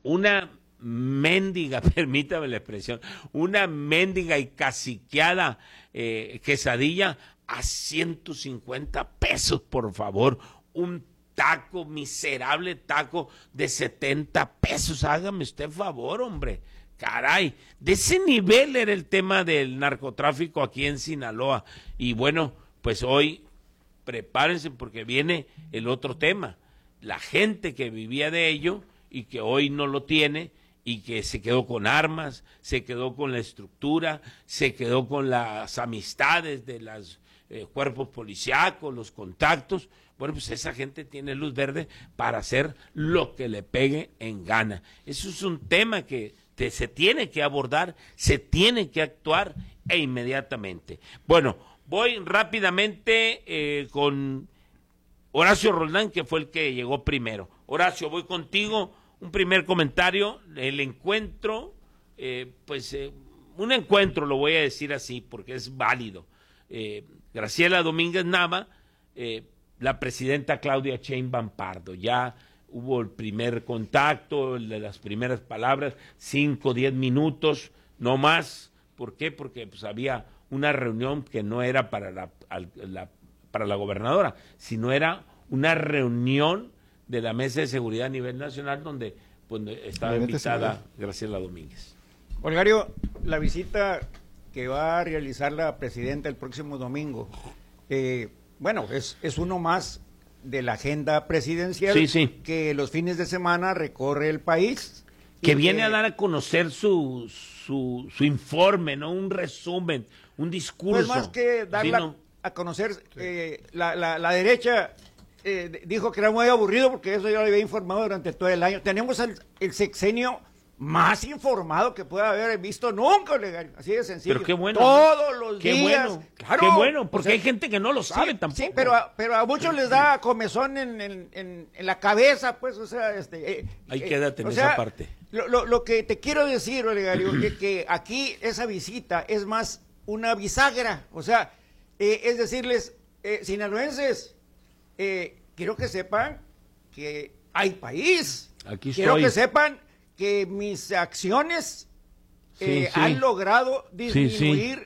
una mendiga, permítame la expresión, una mendiga y caciqueada quesadilla a 150 pesos, por favor. Un taco, miserable taco de 70 pesos. Hágame usted favor, hombre. Caray, de ese nivel era el tema del narcotráfico aquí en Sinaloa. Y bueno, pues hoy prepárense porque viene el otro tema. La gente que vivía de ello y que hoy no lo tiene y que se quedó con armas, se quedó con la estructura, se quedó con las amistades de los cuerpos policíacos, los contactos. Bueno, pues esa gente tiene luz verde para hacer lo que le pegue en gana. Eso es un tema que se tiene que abordar, se tiene que actuar e inmediatamente. Bueno, voy rápidamente con Horacio Roldán, que fue el que llegó primero. Horacio, voy contigo. Un primer comentario, el encuentro, un encuentro, lo voy a decir así, porque es válido. Graciela Domínguez Nava, la presidenta Claudia Sheinbaum Pardo, ya hubo el primer contacto, de las primeras palabras, 5, 10 minutos, no más. ¿Por qué? Porque pues había una reunión que no era para la gobernadora, sino era una reunión de la Mesa de Seguridad a nivel nacional donde estaba invitada Graciela Domínguez. Olegario, la visita que va a realizar la presidenta el próximo domingo, es uno más de la agenda presidencial que los fines de semana recorre el país. Que viene a dar a conocer su informe, ¿no? Un resumen, un discurso. Pues más que darla a conocer, la derecha dijo que era muy aburrido porque eso ya lo había informado durante todo el año. Tenemos el sexenio más informado que pueda haber visto nunca, Olegario, así de sencillo. Pero qué bueno. Todos los qué días. Bueno, claro, qué bueno, porque hay gente que no lo sabe tampoco. Sí, pero a muchos les da comezón en la cabeza, pues, o sea, ahí quédate en esa parte. Lo que te quiero decir, Olegario, que aquí esa visita es más una bisagra, o sea, es decirles, sinaloenses, quiero que sepan que hay país. Quiero que sepan que mis acciones han logrado disminuir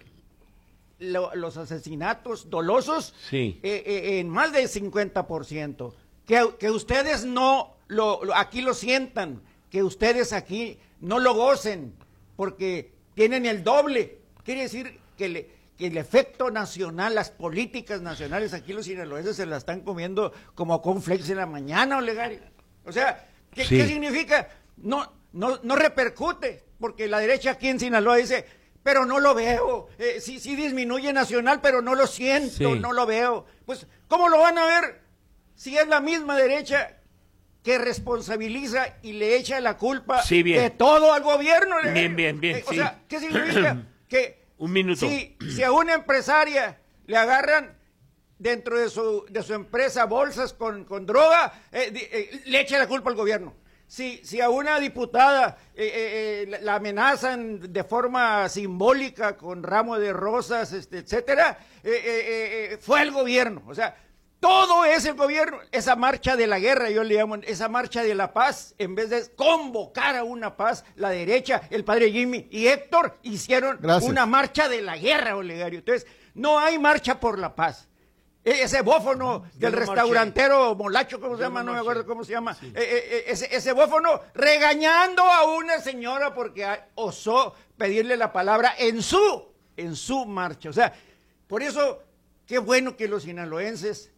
los asesinatos dolosos en más del 50%. Que ustedes aquí lo sientan, que ustedes aquí no lo gocen, porque tienen el doble. Quiere decir que el efecto nacional, las políticas nacionales, aquí los sinaloenses se la están comiendo como cornflakes en la mañana, Olegario. O sea, ¿qué significa? No repercute, porque la derecha aquí en Sinaloa dice, pero no lo veo, sí disminuye nacional, pero no lo siento, no lo veo. Pues, ¿cómo lo van a ver si es la misma derecha que responsabiliza y le echa la culpa de todo al gobierno? Bien. O sea, ¿qué significa? Que un minuto. Si a una empresaria le agarran dentro de su empresa bolsas con droga, le echa la culpa al gobierno. Si a una diputada la amenazan de forma simbólica con ramo de rosas, etcétera, fue el gobierno. O sea, todo es el gobierno. Esa marcha de la guerra, yo le llamo, esa marcha de la paz, en vez de convocar a una paz, la derecha, el padre Jimmy y Héctor hicieron una marcha de la guerra, Olegario. Entonces, no hay marcha por la paz. Ese bófono del restaurantero Molacho, ¿cómo se llama? No me acuerdo cómo se llama. Ese bófono regañando a una señora porque osó pedirle la palabra en su marcha. O sea, por eso, qué bueno que los sinaloenses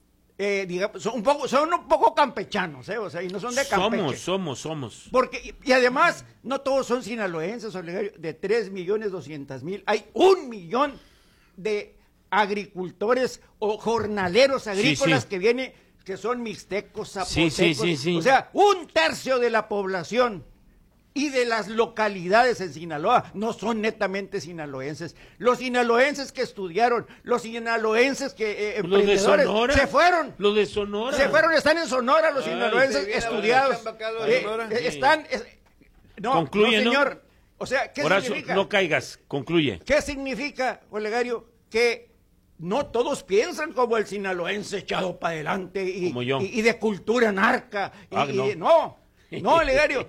son un poco campechanos, o sea, y no son de Campeche. Somos. Porque, y además, no todos son sinaloenses, Olegario. De 3.200.000, hay 1 millón de agricultores o jornaleros agrícolas que son mixtecos, zapotecos, o sea, 1/3 de la población y de las localidades en Sinaloa no son netamente sinaloenses. Los sinaloenses que estudiaron, los sinaloenses que emprendedores se fueron. Los de Sonora. Se fueron, están en Sonora los sinaloenses estudiados. Concluye, señor. O sea, ¿qué Horacio, significa? no caigas, concluye. ¿Qué significa, Olegario? Que no todos piensan como el sinaloense echado para adelante y de cultura narca. No, Olegario,